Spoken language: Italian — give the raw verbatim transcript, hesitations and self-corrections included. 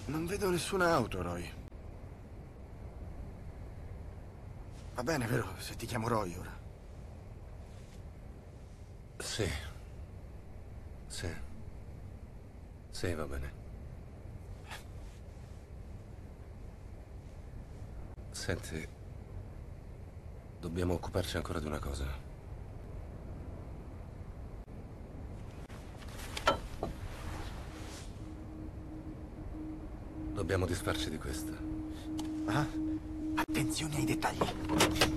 Non vedo nessuna auto, Roy. Va bene, vero? Se ti chiamo Roy ora. Sì. Sì. Sì, va bene. Senti, dobbiamo occuparci ancora di una cosa. Dobbiamo disfarci di questa. Ah? Attenzione ai dettagli.